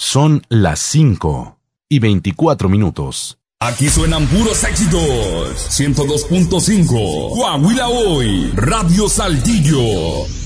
Son las 5:24. Aquí suenan puros éxitos. 102.5 Coahuila Hoy, Radio Saltillo.